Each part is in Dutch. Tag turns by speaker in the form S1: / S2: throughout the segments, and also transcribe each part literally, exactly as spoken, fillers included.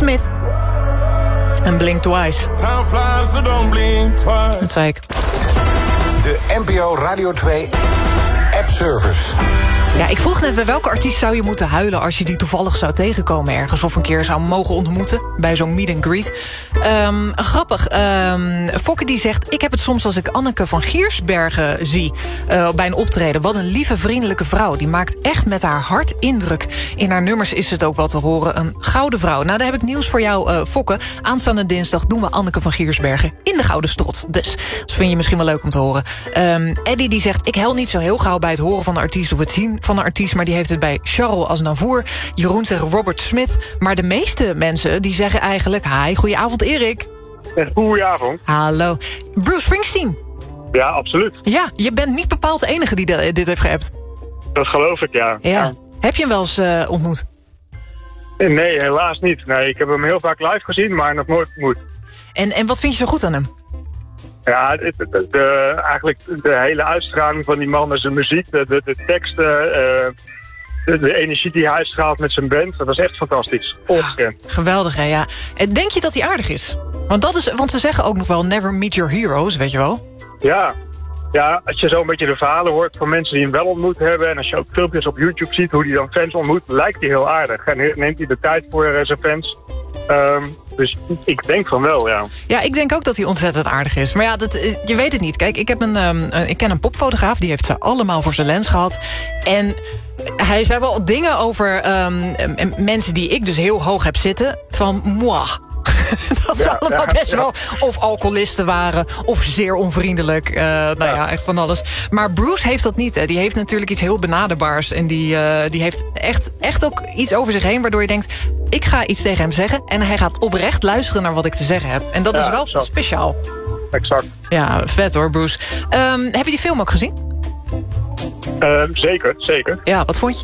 S1: Smith. En Blink Twice.
S2: Time flies, so don't blink twice.
S1: Dat zei ik.
S3: De N P O Radio twee app-service.
S1: Ja, ik vroeg net bij welke artiest zou je moeten huilen... als je die toevallig zou tegenkomen ergens... of een keer zou mogen ontmoeten bij zo'n meet and greet. Um, grappig, um, Fokke die zegt... ik heb het soms als ik Anneke van Giersbergen zie... Uh, bij een optreden. Wat een lieve, vriendelijke vrouw. Die maakt echt met haar hart indruk. In haar nummers is het ook wel te horen. Een gouden vrouw. Nou, daar heb ik nieuws voor jou, uh, Fokke. Aanstaande dinsdag doen we Anneke van Giersbergen... in de Gouden Strot. Dus dat vind je misschien wel leuk om te horen. Um, Eddie die zegt... ik huil niet zo heel gauw bij het horen van de artiest... of het zien van de artiest, maar die heeft het bij Charles Aznavour. Jeroen zegt Robert Smith. Maar de meeste mensen die zeggen eigenlijk... hi, goedenavond Erik.
S4: Goedenavond.
S1: Hallo. Bruce Springsteen.
S4: Ja, absoluut.
S1: Ja, je bent niet bepaald de enige die de, dit heeft geappt.
S4: Dat geloof ik, ja.
S1: Ja. ja. Heb je hem wel eens uh, ontmoet?
S4: Nee, helaas niet. Nee, ik heb hem heel vaak live gezien, maar nog nooit ontmoet.
S1: En, en wat vind je zo goed aan hem?
S4: Ja, de, de, de, eigenlijk de hele uitstraling van die man en zijn muziek, de, de, de teksten, uh, de, de energie die hij uitstraalt met zijn band, dat is echt fantastisch. Ongekend.
S1: Ja, geweldig, hè, ja. En denk je dat hij aardig is? Want, dat is? want ze zeggen ook nog wel never meet your heroes, weet je wel?
S4: Ja. Ja, als je zo een beetje de verhalen hoort van mensen die hem wel ontmoet hebben... en als je ook filmpjes op YouTube ziet hoe hij dan fans ontmoet... lijkt hij heel aardig en neemt hij de tijd voor uh, zijn fans... Um, dus ik denk van wel, ja.
S1: Ja, ik denk ook dat hij ontzettend aardig is. Maar ja, dat, je weet het niet. Kijk, ik, heb een, um, ik ken een popfotograaf, die heeft ze allemaal voor zijn lens gehad. En hij zei wel dingen over um, mensen die ik dus heel hoog heb zitten... van moi. Dat ze ja, allemaal ja, best ja. wel of alcoholisten waren... of zeer onvriendelijk. Uh, nou ja. ja, echt van alles. Maar Bruce heeft dat niet. Hè. Die heeft natuurlijk iets heel benaderbaars. En die, uh, die heeft echt, echt ook iets over zich heen... waardoor je denkt, ik ga iets tegen hem zeggen... en hij gaat oprecht luisteren naar wat ik te zeggen heb. En dat ja, is wel exact. speciaal.
S4: Exact.
S1: Ja, vet hoor, Bruce. Um, heb je die film ook gezien?
S4: Uh, zeker, zeker.
S1: Ja, wat vond je?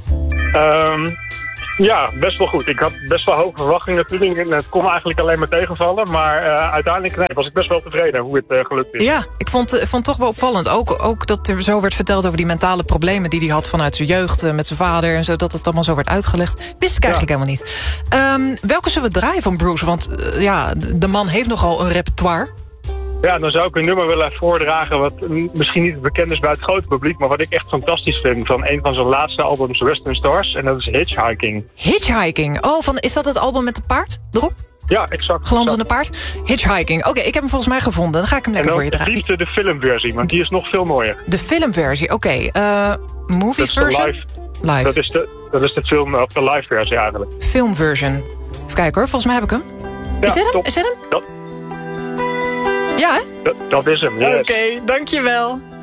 S4: Um, Ja, best wel goed. Ik had best wel hoge verwachtingen natuurlijk. Het kon eigenlijk alleen maar tegenvallen. Maar uh, uiteindelijk nee, was ik best wel tevreden hoe het uh, gelukt is.
S1: Ja, ik vond, vond het toch wel opvallend. Ook, ook dat er zo werd verteld over die mentale problemen... die hij had vanuit zijn jeugd uh, met zijn vader... en zo, dat het allemaal zo werd uitgelegd. Wist ik eigenlijk ja. helemaal niet. Um, welke zullen we draaien van Bruce? Want uh, ja, de man heeft nogal een repertoire...
S4: Ja, dan zou ik een nummer willen voordragen... wat misschien niet bekend is bij het grote publiek... maar wat ik echt fantastisch vind... van een van zijn laatste albums, Western Stars. En dat is Hitchhiking.
S1: Hitchhiking? Oh, van, is dat het album met de paard erop?
S4: Ja, exact.
S1: Glanzende paard? Hitchhiking. Oké, okay, ik heb hem volgens mij gevonden. Dan ga ik hem lekker voor je draaien.
S4: En dan de filmversie, want die is nog veel mooier.
S1: De filmversie, oké. Okay. Uh, movie version?
S4: Live.
S1: live.
S4: Dat is de, dat is de film, of de live versie eigenlijk.
S1: Filmversion. Even kijken hoor, volgens mij heb ik hem.
S4: Ja,
S1: is dit hem?
S4: Top.
S1: Is dit hem?
S4: Dat.
S1: Ja, hè?
S4: Dat, dat is hem, yes.
S1: Oké, okay, dankjewel.